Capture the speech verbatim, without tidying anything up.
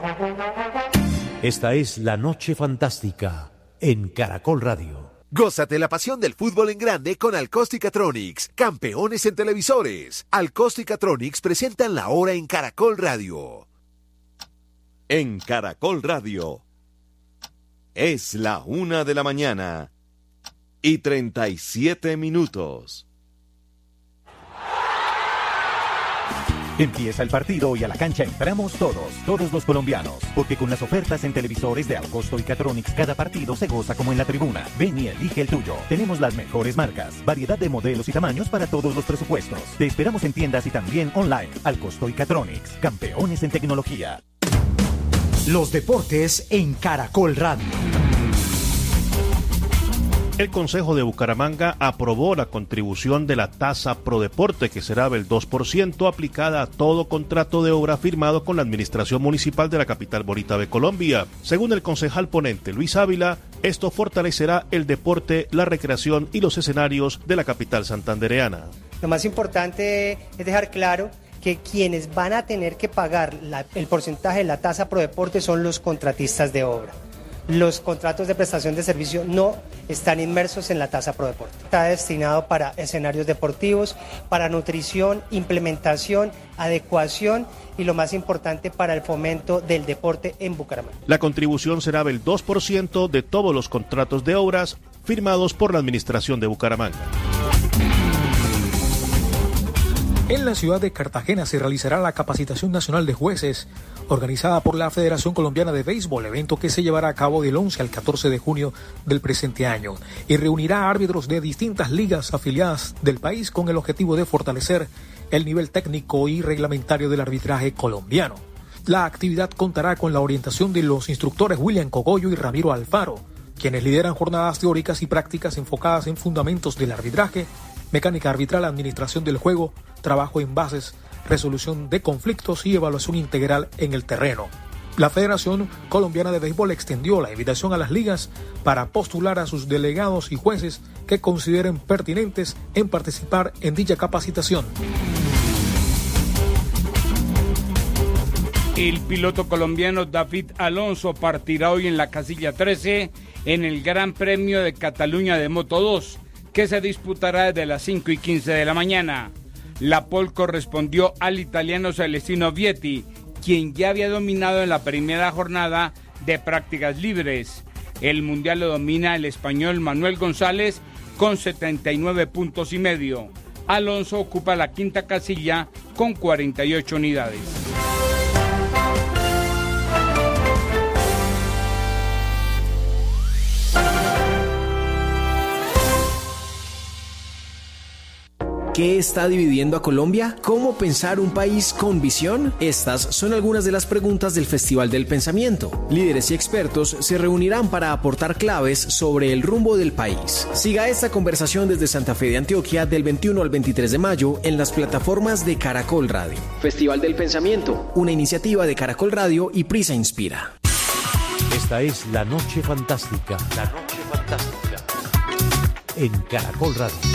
Esta es La Noche Fantástica en Caracol Radio. Gózate la pasión del fútbol en grande con Alcóstica-Tronics, campeones en televisores. Alcóstica-Tronics presentan la hora en Caracol Radio. En Caracol Radio es la una de la mañana y treinta y siete minutos. Empieza el partido y a la cancha entramos todos, todos los colombianos, porque con las ofertas en televisores de Alcosto y Catronics cada partido se goza como en la tribuna. Ven y elige el tuyo. Tenemos las mejores marcas, variedad de modelos y tamaños para todos los presupuestos. Te esperamos en tiendas y también online. Alcosto y Catronics, campeones en tecnología. Los deportes en Caracol Radio. El Consejo de Bucaramanga aprobó la contribución de la tasa Prodeporte, que será del dos por ciento, aplicada a todo contrato de obra firmado con la Administración Municipal de la capital bonita de Colombia. Según el concejal ponente Luis Ávila, esto fortalecerá el deporte, la recreación y los escenarios de la capital santandereana. Lo más importante es dejar claro que quienes van a tener que pagar la, el porcentaje de la tasa Prodeporte son los contratistas de obra. Los contratos de prestación de servicio no están inmersos en la tasa Prodeporte. Está destinado para escenarios deportivos, para nutrición, implementación, adecuación y lo más importante para el fomento del deporte en Bucaramanga. La contribución será del dos por ciento de todos los contratos de obras firmados por la Administración de Bucaramanga. En la ciudad de Cartagena se realizará la Capacitación Nacional de Jueces, organizada por la Federación Colombiana de Béisbol, evento que se llevará a cabo del once al catorce de junio del presente año, y reunirá a árbitros de distintas ligas afiliadas del país con el objetivo de fortalecer el nivel técnico y reglamentario del arbitraje colombiano. La actividad contará con la orientación de los instructores William Cogollo y Ramiro Alfaro, quienes lideran jornadas teóricas y prácticas enfocadas en fundamentos del arbitraje, mecánica arbitral, administración del juego, trabajo en bases, resolución de conflictos y evaluación integral en el terreno. La Federación Colombiana de Béisbol extendió la invitación a las ligas para postular a sus delegados y jueces que consideren pertinentes en participar en dicha capacitación. El piloto colombiano David Alonso partirá hoy en la casilla trece en el Gran Premio de Cataluña de Moto dos, que se disputará desde las cinco y quince de la mañana. La pole correspondió al italiano Celestino Vietti, quien ya había dominado en la primera jornada de prácticas libres. El mundial lo domina el español Manuel González con setenta y nueve puntos y medio. Alonso ocupa la quinta casilla con cuarenta y ocho unidades. ¿Qué está dividiendo a Colombia? ¿Cómo pensar un país con visión? Estas son algunas de las preguntas del Festival del Pensamiento. Líderes y expertos se reunirán para aportar claves sobre el rumbo del país. Siga esta conversación desde Santa Fe de Antioquia del veintiuno al veintitrés de mayo en las plataformas de Caracol Radio. Festival del Pensamiento, una iniciativa de Caracol Radio y Prisa Inspira. Esta es La Noche Fantástica. La Noche Fantástica en Caracol Radio.